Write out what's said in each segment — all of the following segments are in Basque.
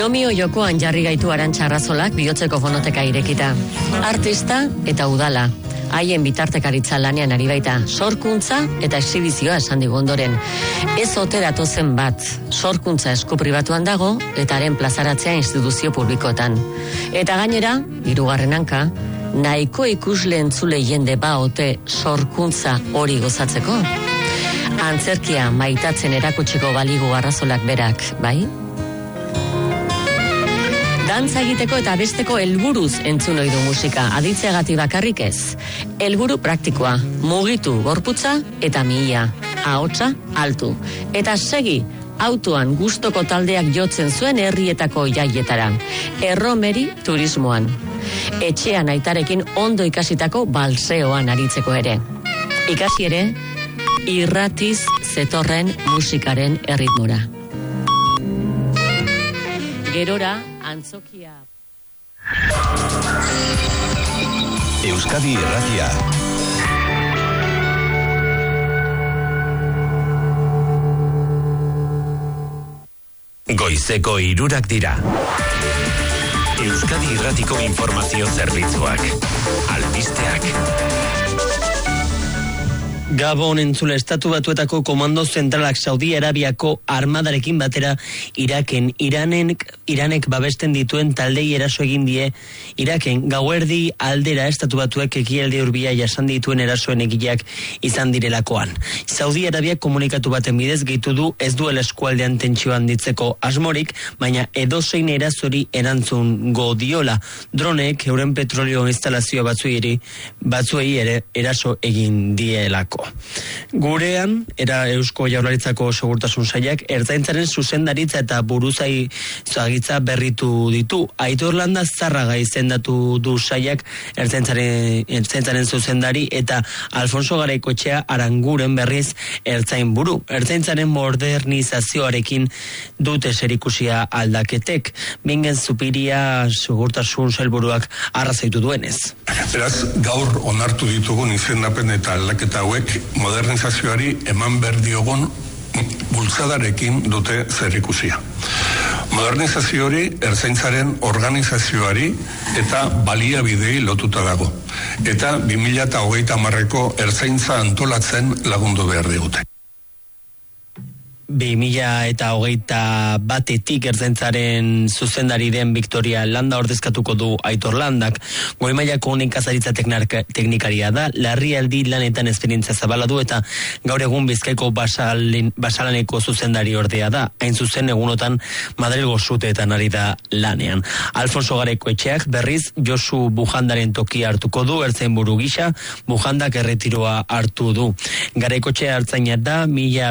Binomio jokoan jarri gaitu Arantxa Arrazolak bihotzeko fonoteka irekita. Artista eta udala. Haien bitartekaritza lanean ari baita, sorkuntza eta exhibizioa esan digu ondoren. Ez ote datozen bat, sorkuntza esku pribatuan dago eta haren plazaratzea instituzio publikoetan. Eta gainera, hirugarren hanka, nahiko ikusle entzule jende ba ote sorkuntza hori gozatzeko. Antzerkia maitatzen erakutsiko baligu Arrazolak berak, bai? Dantza egiteko eta besteko helburuz entzun ohi du musika, aditzeagatik bakarrik ez. Helburu praktikoa, mugitu gorputza eta mihia, ahotsa altu. Eta segi, autoan gustoko taldeak jotzen zuen herrietako jaietara. Erromeri turismoan. Etxean aitarekin ondo ikasitako balseoan aritzeko ere. Ikasi ere, irratiz zetorren musikaren erritmora. Gerora, antzokia. Euskadi Irratia. Goizeko 3 dira. Euskadi Irratiko informazio zerbitzuak. Albisteak. Gabon entzule, Estatu Batuetako Komando Zentralak Saudi Arabiako armadarekin batera Iranek babesten dituen taldei eraso egin die. Iraken gauerdi aldera Estatu Batuek ekialde hurbila jasan dituen erasoen egileak izan direlakoan. Saudi Arabiak komunikatu baten bidez gehitu du ez duela eskualdean tentsio handitzeko asmorik, baina edozein erazori erantzungo diola. Dronek euren petrolio instalazio batzuei ere eraso egin dielako. Gurean, Eusko Jaurlaritzako Segurtasun Sailak ertzaintzaren zuzendaritza eta buruzagitza berritu ditu. Aitor Landa Zarraga izendatu du sailak ertzaintzaren zuzendari eta Alfonso Garaikoetxea Aranguren berriz ertzain buru. Ertzaintzaren modernizazioarekin dute zerikusia aldaketek. Bingen Zupiria Segurtasun Sailburuak arrazaitu duenez. Beraz, gaur onartu ditugun izendapen eta aldaketa hauek modernizazioari eman behar diogun bultzadarekin dute zerikusia. Modernizazio hori ertzaintzaren organizazioari eta baliabidei lotuta dago. Eta 2030ko ertzaintza antolatzen lagundu behar digute. 2021etik ertzaintzaren zuzendari den Victoria Landa ordezkatuko du Aitor Landak. Goi mailako nekazaritza teknikaria da, larrialdi lanetan esperientzia zabala du eta gaur egun Bizkaiko basalaneko zuzendari ordea da. Hain zuzen egunotan Madrilgo suteetan ari da lanean. Alfonso Garaikoetxeak berriz Josu Bujandaren tokia hartuko du ertzain buru gisa, Bujandak erretiroa hartu du. Garaikoetxea ertzaina da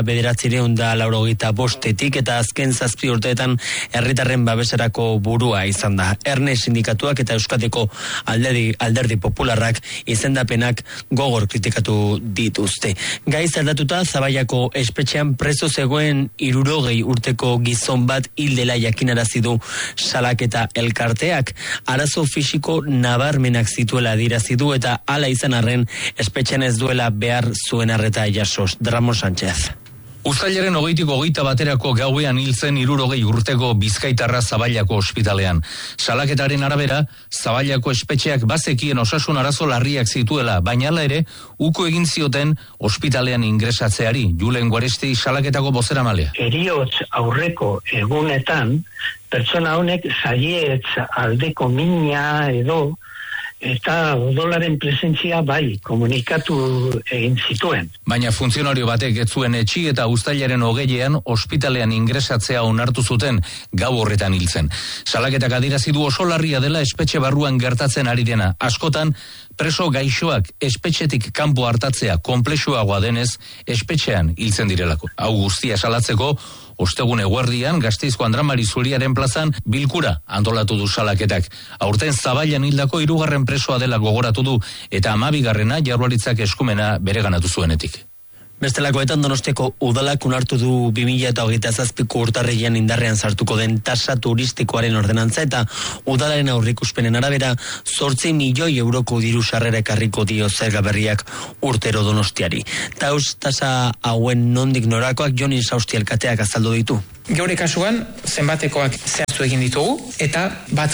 1985etik eta azken 7 urteetan herritarren babeserako burua izan da. Erne sindikatuak eta Euskadiko alderdi popularrak izendapenak gogor kritikatu dituzte. Gaiz aldatuta, Zabaiako espetxean preso zegoen 60 urteko gizon bat hil dela jakinarazi du salaketa elkarteak. Arazo fisiko nabarmenak zituela adierazi du eta hala izan arren espetxean ez duela behar zuen arreta jasos. Ramos Sánchez. Uztailaren 20-21 gauean hil zen 60 urteko bizkaitarra Zabailako ospitalean. Salaketaren arabera, Zabailako espetxeak bazekien osasun arazo larriak zituela, baina hala ere, uko egin zioten ospitalean ingresatzeari. Julen Guaresti salaketako bozeramalea. Heriotz aurreko egunetan, pertsona honek zaietz aldeko mina edo eta odolaren presentzia bai komunikatu egin zituen. Baina funtzionario batek ez zuen etxi eta uztailaren 20ean ospitalean ingresatzea onartu zuten, gau horretan hil zen. Salaketak adierazi du oso larria dela espetxe barruan gertatzen ari dena. Askotan, preso gaixoak espetxetik kanpo hartatzea konplexuagoa denez, espetxean hiltzen direlako. Hau guztia salatzeko, ostegun eguerdian Gasteizko Andramari Zuriaren plazan bilkura antolatu du salaketak. Aurten Zabailan hildako 3. presoa dela gogoratu du eta 12. Jaurlaritzak eskumena bereganatu zuenetik. Bestelakoetan Donostiako udalak onartu du 2027ko urtarrilean indarrean sartuko den tasa turistikoaren ordenantza eta udalaren aurreikuspenen arabera 8 milioi euroko diru sarrera ekarriko dio zerga berriak urtero Donostiari. Tasa hauen nondik norakoak Jon Insausti alkateak azaldu ditu. Geure kasuan, zenbatekoak zehaztu egin ditugu, eta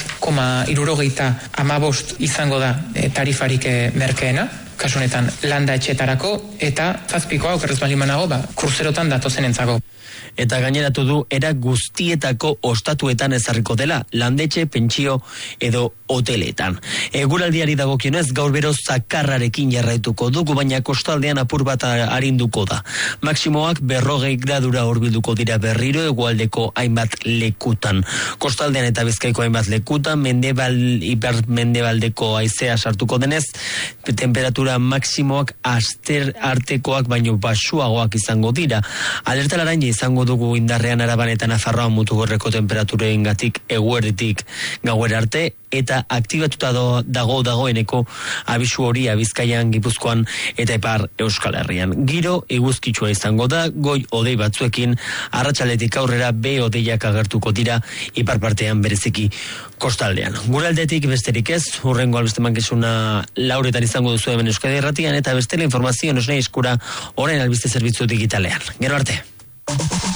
1,75 izango da tarifarik merkeena, kasunetan landa etxetarako, eta 7koa okerrez bali manago, kruzerotan datozenentzako. Eta gaineratu du era guztietako ostatuetan ezarriko dela, landetxe, pentsio edo hoteletan. Eguraldiari dagokionez gaur bero zakarrarekin jarraituko dugu, baina kostaldean apur bat arinduko da. Maximoak 40 gradura hurbilduko dira berriro hegoaldeko hainbat lekutan. Kostaldean eta Bizkaiko hainbat lekutan, ipar-mendebaldeko haizea sartuko denez, temperatura maximoak aster artekoak baino basuagoak izango dira. Alerta laranja izango dugu indarrean Araban eta Nafarroan Mutugorreko temperaturengatik eguerditik gauera arte, eta aktibatuta dagoeneko abisu horia Bizkaian, Gipuzkoan eta ipar Euskal Herrian. Giro eguzkitsua izango da, goi hodei batzuekin, arratsaldetik aurrera be hodeiak agertuko dira ipar partean bereziki kostaldean. Guraldetik besterik ez, hurrengo albiste mankizuna lauretan izango duzu hemen Euskadi Irratian, eta bestela informazio nosnei eskura orain albiste zerbitzu digitalean. Gero arte.